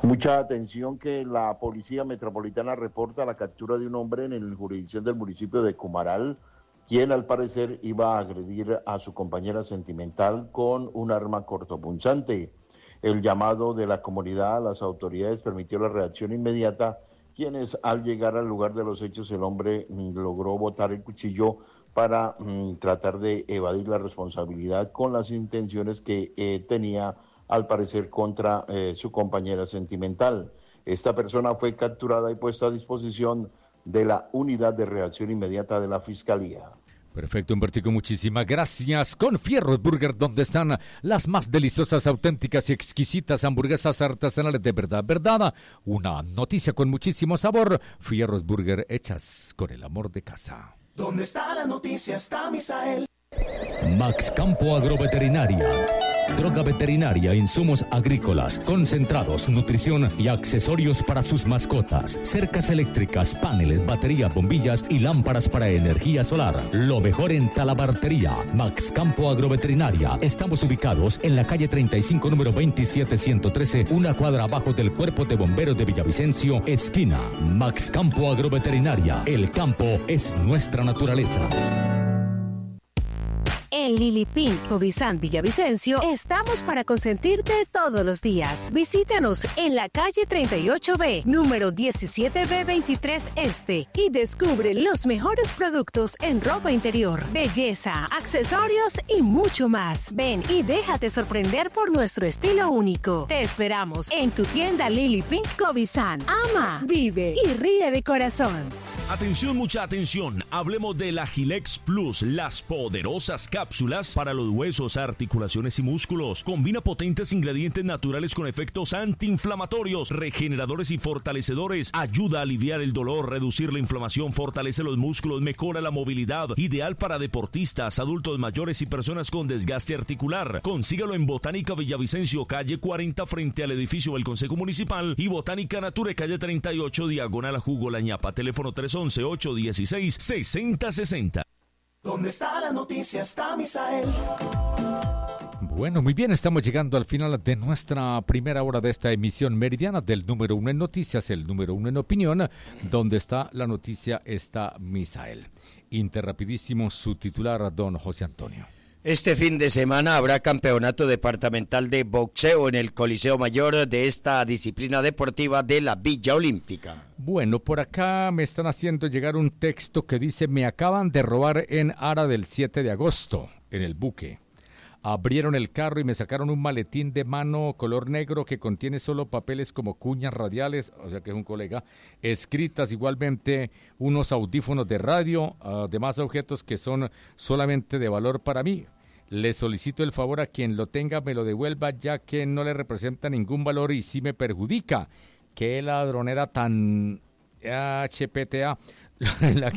Mucha atención que la Policía Metropolitana reporta la captura de un hombre en la jurisdicción del municipio de Cumaral, quien al parecer iba a agredir a su compañera sentimental con un arma cortopunzante. El llamado de la comunidad a las autoridades permitió la reacción inmediata, quienes al llegar al lugar de los hechos el hombre logró botar el cuchillo para tratar de evadir la responsabilidad con las intenciones que tenía al parecer contra su compañera sentimental. Esta persona fue capturada y puesta a disposición de la Unidad de Reacción Inmediata de la Fiscalía. Perfecto, Humbertico, muchísimas gracias. Con Fierros Burger, donde están las más deliciosas, auténticas y exquisitas hamburguesas artesanales de verdad. Una noticia con muchísimo sabor. Fierros Burger, hechas con el amor de casa. ¿Dónde está la noticia? Está Misael. Max Campo Agroveterinaria. Droga veterinaria, insumos agrícolas, concentrados, nutrición y accesorios para sus mascotas. Cercas eléctricas, paneles, baterías, bombillas y lámparas para energía solar. Lo mejor en talabartería. Max Campo Agroveterinaria. Estamos ubicados en la calle 35, número 27113, una cuadra abajo del Cuerpo de Bomberos de Villavicencio, esquina. Max Campo Agroveterinaria. El campo es nuestra naturaleza. En Lili Pink Covizán Villavicencio estamos para consentirte todos los días. Visítanos en la calle 38B, número 17B23 Este y descubre los mejores productos en ropa interior, belleza, accesorios y mucho más. Ven y déjate sorprender por nuestro estilo único. Te esperamos en tu tienda Lili Pink Covizán. Ama, vive y ríe de corazón. Atención, mucha atención. Hablemos de la Gilex Plus, las poderosas cápsulas para los huesos, articulaciones y músculos. Combina potentes ingredientes naturales con efectos antiinflamatorios, regeneradores y fortalecedores. Ayuda a aliviar el dolor, reducir la inflamación, fortalece los músculos, mejora la movilidad. Ideal para deportistas, adultos mayores y personas con desgaste articular. Consígalo en Botánica Villavicencio, calle 40, frente al edificio del Consejo Municipal, y Botánica Nature, calle 38, diagonal a Jugo La Ñapa. Teléfono 311-816-6060. ¿Dónde está la noticia? Está Misael. Bueno, muy bien, estamos llegando al final de nuestra primera hora de esta emisión meridiana del número 1 en noticias, el número 1 en opinión. Donde está la noticia está Misael. Interrapidísimo, su titular, don José Antonio. Este fin de semana habrá campeonato departamental de boxeo en el Coliseo Mayor de esta disciplina deportiva de la Villa Olímpica. Bueno, por acá me están haciendo llegar un texto que dice: me acaban de robar en Ara del 7 de agosto, en el buque. Abrieron el carro y me sacaron un maletín de mano color negro que contiene solo papeles como cuñas radiales, o sea que es un colega, escritas, igualmente unos audífonos de radio, además objetos que son solamente de valor para mí. Le solicito el favor a quien lo tenga me lo devuelva, ya que no le representa ningún valor y sí me perjudica. Qué ladronera tan HPTA la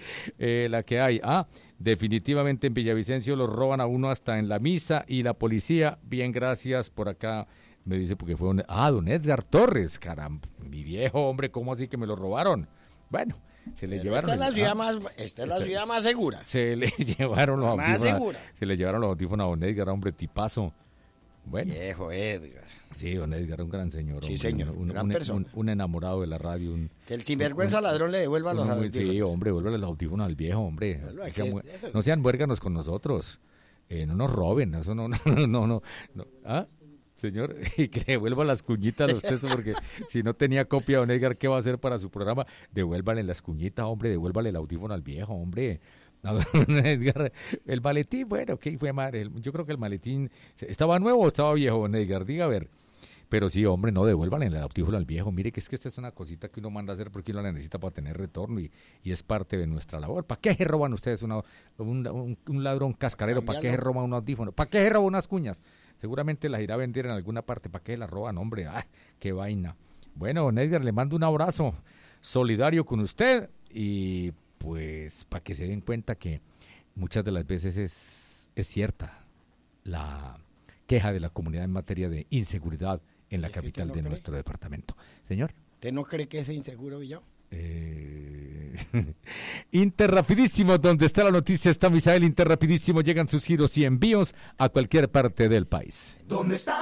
que hay. Definitivamente en Villavicencio los roban a uno hasta en la misa. Y la policía, bien, gracias, por acá me dice, porque fue don Edgar Torres, caramba, mi viejo, hombre, ¿cómo así que me lo robaron? Bueno, se le llevaron. Esta es la ciudad más segura. Se le llevaron los más audífonos. segura. Se le llevaron los audífonos a don Edgar, hombre, tipazo. Bueno. Viejo Edgar. Sí, don Edgar, un gran señor. Sí, hombre, señor, gran persona. Un enamorado de la radio. Que el sinvergüenza ladrón le devuelva los audífonos. Sí, hombre, vuélvele los audífonos al viejo, hombre. No sean muérganos con nosotros. No nos roben, eso no. ¿Ah? Señor, y que devuelva las cuñitas a usted, porque si no tenía copia, don Edgar, ¿qué va a hacer para su programa? Devuélvale las cuñitas, hombre, devuélvale el audífono al viejo, hombre. Don Edgar, el maletín, bueno, ¿qué fue madre? Yo creo que el maletín, ¿estaba nuevo o estaba viejo, don Edgar? Diga, a ver. Pero sí, hombre, no, devuélvanle el audífono al viejo. Mire que es que esta es una cosita que uno manda a hacer porque uno la necesita para tener retorno y es parte de nuestra labor. ¿Para qué se roban ustedes un ladrón cascarero? ¿Para qué se roban un audífono? ¿Para qué se roban unas cuñas? Seguramente las irá a vender en alguna parte. ¿Para qué las roban, hombre? ¡Ah, qué vaina! Bueno, don Edgar, le mando un abrazo solidario con usted y pues para que se den cuenta que muchas de las veces es cierta la queja de la comunidad en materia de inseguridad en la capital de nuestro departamento. Señor. ¿Usted no cree que es inseguro, Villao? Interrapidísimo, donde está la noticia está Misael. Interrapidísimo, llegan sus giros y envíos a cualquier parte del país. ¿Dónde está?